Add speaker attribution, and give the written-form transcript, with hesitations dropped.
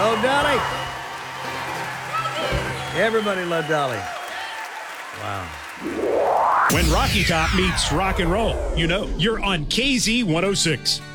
Speaker 1: Oh, Dolly. Everybody loved Dolly. Wow.
Speaker 2: When Rocky Top meets rock and roll, you know you're on KZ 106.